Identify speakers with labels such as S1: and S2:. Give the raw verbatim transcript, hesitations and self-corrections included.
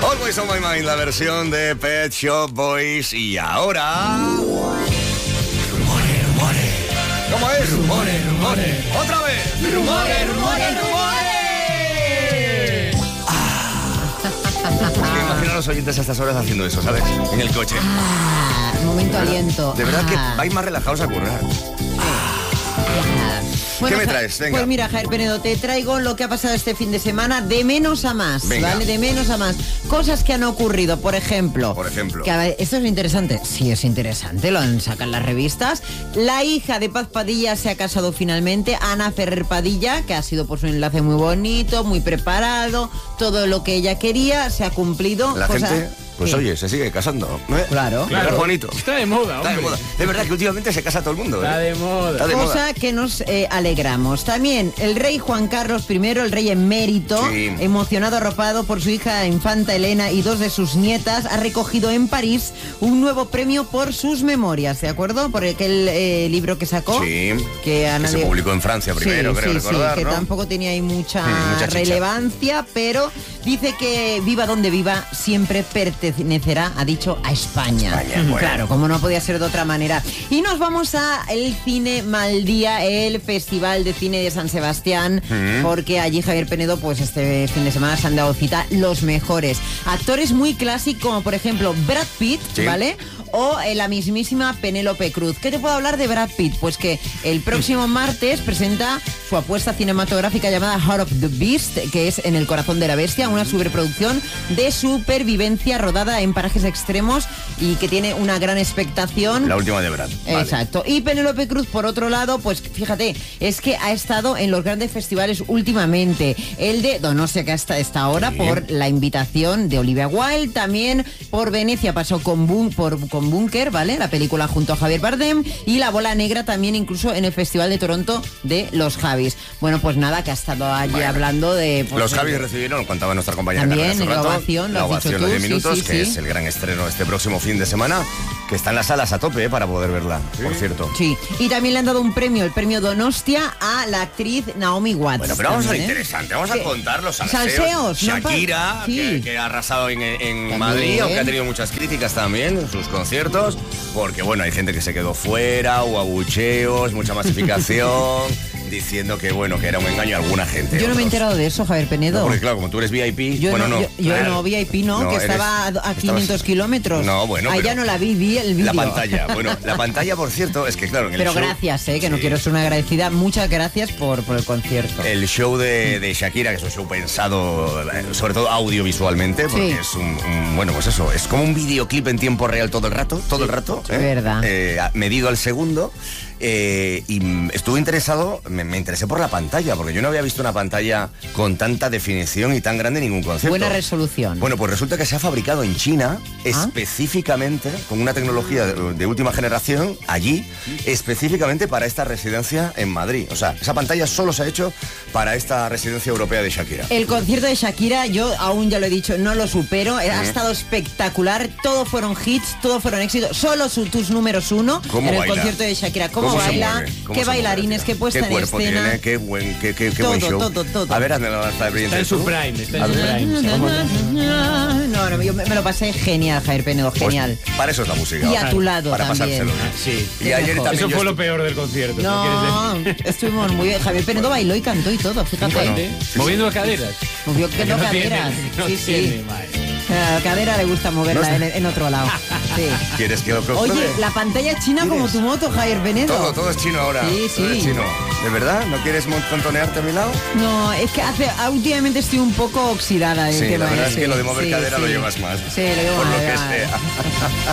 S1: Always on My Mind, la versión de Pet Shop Boys. Y ahora... Rumores, rumores. ¿Cómo es? Rumores, rumores. ¡Otra vez! ¡Rumores, rumores, rumores! Ah. Es que imagino a los oyentes a estas horas haciendo eso, ¿sabes? En el coche.
S2: Ah, momento
S1: ¿verdad?
S2: aliento.
S1: De verdad
S2: ah.
S1: que vais más relajados a currar.
S2: Bueno,
S1: ¿qué me traes? Venga.
S2: Pues mira, Javier Penedo, te traigo lo que ha pasado este fin de semana de menos a más,
S1: Venga.
S2: ¿vale? De menos a más. Cosas que han ocurrido, por ejemplo.
S1: Por ejemplo.
S2: Que, a ver, esto es interesante. Sí, es interesante, lo han sacado en las revistas. La hija de Paz Padilla se ha casado finalmente, Ana Ferrer Padilla, que ha sido pues un enlace muy bonito, muy preparado, todo lo que ella quería se ha cumplido.
S1: La
S2: cosa...
S1: gente... Pues
S2: ¿Qué?
S1: oye, se sigue casando. ¿eh?
S2: Claro.
S1: Claro. Es bonito.
S3: Está de moda,
S1: Está de
S3: hombre.
S1: moda. Es verdad que últimamente se casa todo el mundo. ¿eh?
S3: Está de moda.
S1: Está de
S2: Cosa
S1: moda.
S2: que nos eh, alegramos. También el rey Juan Carlos primero, el rey emérito,
S1: Sí.
S2: emocionado, arropado por su hija infanta Elena y dos de sus nietas, ha recogido en París un nuevo premio por sus memorias, ¿de acuerdo? Por aquel eh, libro que sacó.
S1: Sí.
S2: Que, a
S1: Que se
S2: nadie-
S1: publicó en Francia primero,
S2: Sí,
S1: creo
S2: sí,
S1: recordar,
S2: sí, que
S1: ¿no?
S2: tampoco tenía ahí mucha,
S1: Sí, mucha chicha.
S2: relevancia, pero dice que viva donde viva, siempre pertenecerá, ha dicho, a España.
S1: España, bueno.
S2: Claro, como no podía ser de otra manera. Y nos vamos a el Cine Maldía, el Festival de Cine de San Sebastián,
S1: Mm.
S2: porque allí, Javier Penedo, pues este fin de semana se han dado cita los mejores actores muy clásicos, como por ejemplo Brad Pitt,
S1: Sí.
S2: ¿vale? O eh, la mismísima Penélope Cruz. ¿Qué te puedo hablar de Brad Pitt? Pues que el próximo martes presenta su apuesta cinematográfica llamada Heart of the Beast, que es En el corazón de la bestia, una superproducción de supervivencia rodada en parajes extremos y que tiene una gran expectación.
S1: La última de Brad. Vale.
S2: Exacto. Y Penélope Cruz, por otro lado, pues fíjate, es que ha estado en los grandes festivales últimamente. El de Donostia, que hasta esta hora,
S1: Sí.
S2: por la invitación de Olivia Wilde, también por Venecia pasó con, Bun- por, con Bunker, ¿vale? La película junto a Javier Bardem, y La Bola Negra también incluso en el Festival de Toronto de los Javis. Bueno, pues nada, que ha estado allí
S1: Bueno.
S2: hablando de... pues,
S1: Los
S2: de-
S1: Javis recibieron, contaba nuestra compañera
S2: También,
S1: Carmen hace un
S2: la
S1: rato,
S2: ovación, lo
S1: la
S2: has dicho
S1: ovación,
S2: tú,
S1: los diez
S2: sí,
S1: minutos,
S2: sí,
S1: que
S2: sí.
S1: es el gran estreno este próximo fin de semana, que está en las salas a tope, eh, para poder verla, por cierto.
S2: Sí, y también le han dado un premio, el premio Donostia, a la actriz Naomi Watts.
S1: Bueno, pero vamos a lo
S2: también, ¿eh?
S1: interesante, vamos a
S2: ¿Qué?
S1: contar los salseos.
S2: Salseos, ¿no?
S1: Shakira,
S2: Sí.
S1: que, que ha arrasado en, en
S2: También.
S1: Madrid, aunque ha tenido muchas críticas también en sus conciertos, porque bueno, hay gente que se quedó fuera, hubo abucheos, mucha masificación, diciendo que bueno, que era un engaño a alguna gente.
S2: Yo no me he
S1: otros.
S2: enterado de eso, Javier Penedo.
S1: No, porque claro, como tú eres V I P,
S2: Yo
S1: bueno,
S2: no,
S1: no.
S2: yo, yo
S1: claro.
S2: no, V I P no,
S1: No,
S2: que
S1: eres-
S2: estaba a, a
S1: estabas-
S2: quinientos kilómetros.
S1: No, bueno,
S2: Allá
S1: pero-
S2: no la vi, vi el vídeo.
S1: La pantalla, bueno, la pantalla, por cierto, es que claro, en el
S2: Pero
S1: show-
S2: gracias, eh, que no
S1: Sí.
S2: quiero ser una agradecida. Muchas gracias por, por el concierto.
S1: El show de, de Shakira, que es un show pensado, eh, sobre todo audiovisualmente, porque
S2: Sí.
S1: es un, un- bueno, pues eso, es como un videoclip en tiempo real todo el rato, todo el rato.
S2: es verdad.
S1: Eh, medido al segundo. eh, y mm, estuve interesado, me, me interesé por la pantalla, porque yo no había visto una pantalla con tanta definición y tan grande en ningún concierto.
S2: Buena resolución.
S1: Bueno, pues resulta que se ha fabricado en China, específicamente, con una tecnología de, de última generación, allí, específicamente para esta residencia en Madrid. O sea, esa pantalla solo se ha hecho para esta residencia europea de Shakira.
S2: El concierto de Shakira, yo aún ya lo he dicho, no lo supero. Ha
S1: Sí.
S2: estado espectacular. Todos fueron hits, todos fueron éxitos. Solo su- tus números uno
S1: ¿Cómo
S2: en el
S1: baila?
S2: concierto de Shakira. ¿Cómo,
S1: ¿Cómo se
S2: baila?
S1: mueve? ¿Cómo
S2: ¿Qué
S1: se
S2: bailarines?
S1: mueve?
S2: ¿Qué puesta
S1: ¿Qué
S2: en
S1: cuerpo
S2: escena?
S1: tiene? Qué buen, qué, qué, qué
S2: Todo,
S1: buen show.
S2: todo, todo.
S1: A ver, hazme la danza de
S3: Está en su
S1: tú.
S3: prime, está en
S1: A
S3: su
S1: ver.
S3: prime.
S2: No, no, yo me, me lo pasé genial, Javier Penedo,
S1: Pues,
S2: genial.
S1: para eso es la música.
S2: Y a tu lado
S1: Para
S2: también.
S1: pasárselo. ¿eh?
S3: Sí.
S1: Y
S2: Qué
S1: ayer
S2: mejor.
S1: también
S3: Eso
S1: yo
S3: fue lo
S1: estu-
S3: peor del concierto.
S2: No,
S3: ¿quieres decir?
S2: estuvimos muy bien. Javier Penedo bailó y cantó y todo, fíjate.
S3: Fíjate, moviendo las caderas.
S2: Movió que
S3: Que
S2: no
S3: no
S2: caderas.
S3: tiene, no
S2: sí,
S3: tiene,
S2: sí.
S3: madre.
S2: La cadera le gusta moverla
S1: No sé.
S2: en, en otro lado. Sí.
S1: ¿Quieres que lo compruebe?
S2: Oye, la pantalla china como tu moto, Javier Penedo.
S1: Todo, todo es chino ahora.
S2: Sí,
S1: Todo es
S2: sí.
S1: chino. ¿De verdad? ¿No quieres montonearte a mi lado?
S2: No, es que hace, últimamente estoy un poco oxidada del
S1: Sí,
S2: tema
S1: la verdad
S2: ese.
S1: es que lo de mover
S2: Sí,
S1: cadera
S2: sí.
S1: lo llevas más.
S2: Sí, lo llevo
S1: Por lo
S2: más,
S1: que
S2: más.
S1: sea.